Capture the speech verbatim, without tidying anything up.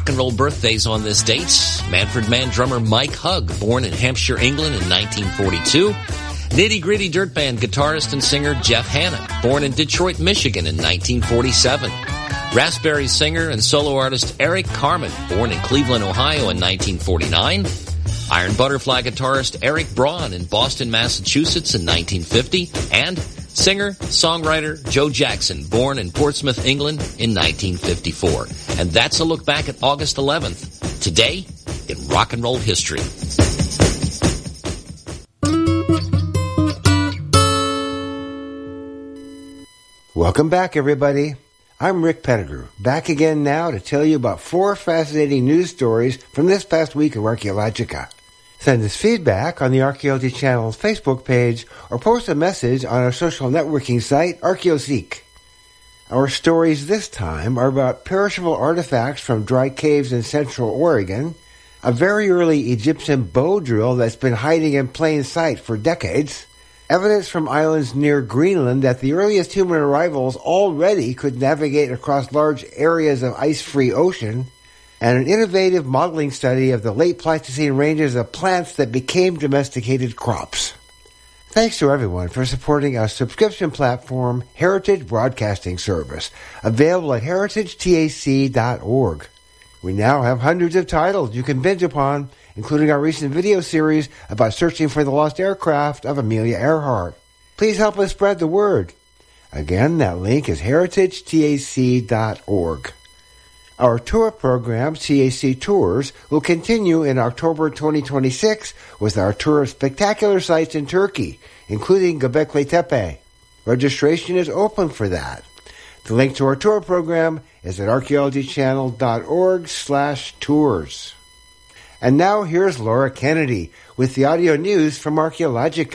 rock and roll birthdays on this date. Manfred Mann drummer Mike Hugg, born in Hampshire, England in nineteen forty-two. Nitty Gritty Dirt Band guitarist and singer Jeff Hanna, born in Detroit, Michigan in nineteen forty-seven. Raspberry singer and solo artist Eric Carmen, born in Cleveland, Ohio in nineteen forty-nine. Iron Butterfly guitarist Eric Braun in Boston, Massachusetts in nineteen fifty. And singer, songwriter Joe Jackson, born in Portsmouth, England in nineteen fifty-four. And that's a look back at August eleventh, today in rock and roll history. Welcome back, everybody. I'm Rick Pettigrew, back again now to tell you about four fascinating news stories from this past week of Archaeologica. Send us feedback on the Archaeology Channel's Facebook page or post a message on our social networking site, ArchaeoSeek. Our stories this time are about perishable artifacts from dry caves in central Oregon, a very early Egyptian bow drill that's been hiding in plain sight for decades, evidence from islands near Greenland that the earliest human arrivals already could navigate across large areas of ice-free ocean, and an innovative modeling study of the late Pleistocene ranges of plants that became domesticated crops. Thanks to everyone for supporting our subscription platform, Heritage Broadcasting Service, available at heritage tac dot org. We now have hundreds of titles you can binge upon, including our recent video series about searching for the lost aircraft of Amelia Earhart. Please help us spread the word. Again, that link is heritage tac dot org. Our tour program, C A C Tours, will continue in October twenty twenty-six with our tour of spectacular sites in Turkey, including Göbekli Tepe. Registration is open for that. The link to our tour program is at archaeologychannel.org slash tours. And now here's Laura Kennedy with the audio news from Archaeologica.